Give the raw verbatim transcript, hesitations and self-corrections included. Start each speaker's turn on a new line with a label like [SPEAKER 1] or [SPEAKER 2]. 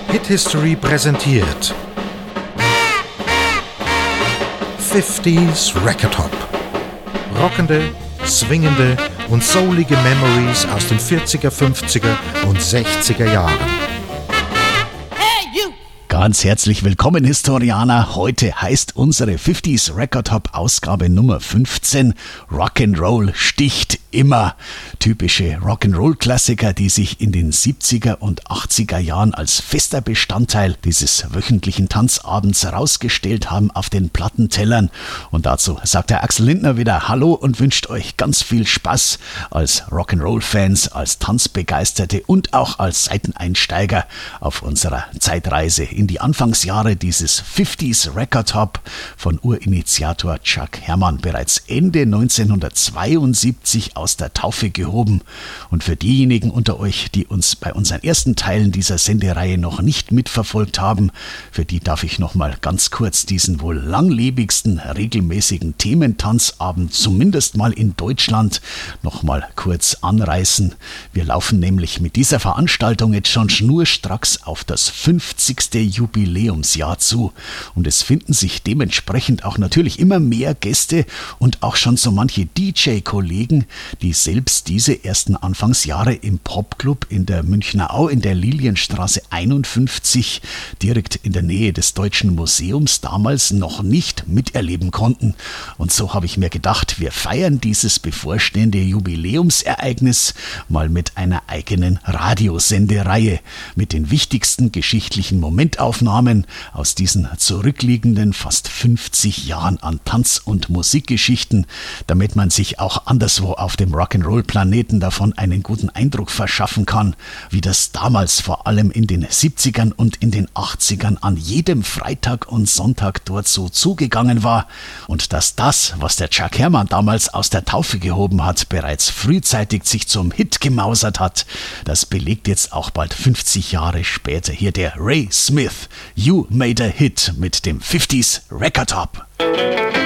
[SPEAKER 1] Hit History präsentiert fünfziger Record Top. Rockende, swingende und soulige Memories aus den vierziger, fünfziger und sechziger Jahren.
[SPEAKER 2] Ganz herzlich willkommen, Historianer. Heute heißt unsere fünfziger Record Top Ausgabe Nummer fünfzehn Rock'n'Roll sticht immer. Typische Rock'n'Roll-Klassiker, die sich in den siebziger und achtziger Jahren als fester Bestandteil dieses wöchentlichen Tanzabends herausgestellt haben auf den Plattentellern. Und dazu sagt der Axel Lindner wieder Hallo und wünscht euch ganz viel Spaß als Rock'n'Roll-Fans, als Tanzbegeisterte und auch als Seiteneinsteiger auf unserer Zeitreise in die Anfangsjahre dieses fünfziger Record Top von Urinitiator Chuck Herrmann, bereits Ende neunzehnhundertzweiundsiebzig aus der Taufe gehoben. Und für diejenigen unter euch, die uns bei unseren ersten Teilen dieser Sendereihe noch nicht mitverfolgt haben, für die darf ich noch mal ganz kurz diesen wohl langlebigsten regelmäßigen Thementanzabend, zumindest mal in Deutschland, noch mal kurz anreißen. Wir laufen nämlich mit dieser Veranstaltung jetzt schon schnurstracks auf das fünfzigste Jubiläumsjahr zu. Und es finden sich dementsprechend auch natürlich immer mehr Gäste und auch schon so manche D J-Kollegen, die selbst diese ersten Anfangsjahre im Popclub in der Münchner Au in der Lilienstraße einundfünfzig direkt in der Nähe des Deutschen Museums damals noch nicht miterleben konnten. Und so habe ich mir gedacht, wir feiern dieses bevorstehende Jubiläumsereignis mal mit einer eigenen Radiosendereihe mit den wichtigsten geschichtlichen Momentaufnahmen aus diesen zurückliegenden fast fünfzig Jahren an Tanz- und Musikgeschichten, damit man sich auch anderswo auf dem Rock'n'Roll-Planeten davon einen guten Eindruck verschaffen kann, wie das damals vor allem in den siebzigern und in den achtzigern an jedem Freitag und Sonntag dort so zugegangen war und dass das, was der Chuck Herrmann damals aus der Taufe gehoben hat, bereits frühzeitig sich zum Hit gemausert hat, das belegt jetzt auch bald fünfzig Jahre später hier der Ray Smith, You Made a Hit mit dem fünfziger Record Top.